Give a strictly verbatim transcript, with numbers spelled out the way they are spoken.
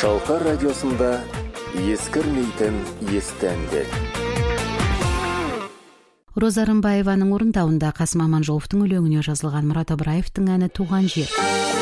Шалқар радиосында ескірмейтін есті әндер. Роза Рымбаеваның орындауында Қасым Аманжоловтың өлеңіне жазылған Мұрат Ыбыраевтың әні «Туған жер».